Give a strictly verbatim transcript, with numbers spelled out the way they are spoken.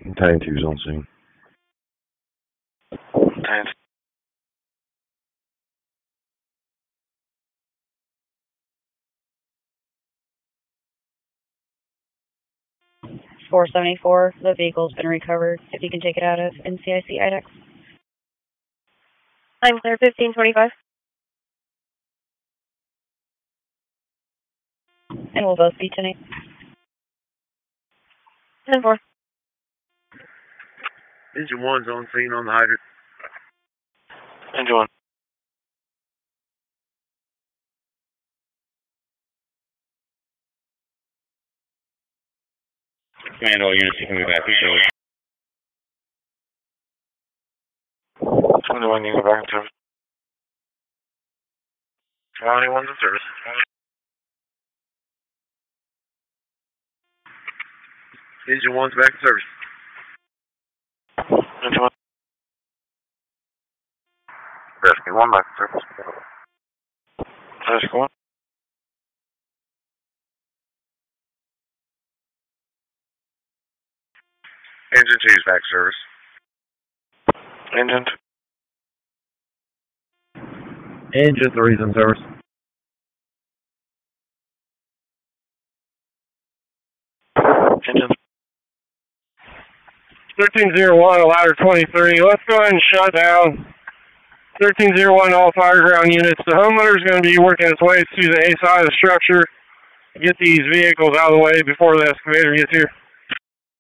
Battalion two's on scene. Battalion four seventy-four, the vehicle's been recovered. If you can take it out of N C I C I D E X. I'm clear, fifteen twenty-five. And we'll both be ten eight. ten four. Engine one's on scene on the hydrant. Engine one. Command all units, you can move back. twenty-one, you can go back in service. twenty-one's in service. Engine one's back in service. Engine one. Rescue one back in service. Rescue one. Engine two's back in service. Engine. Engine three's in service. Engine. thirteen zero one, ladder twenty-three. Let's go ahead and shut down. thirteen zero one, all fireground units. The homeowner is going to be working its way to the A side of the structure to get these vehicles out of the way before the excavator gets here.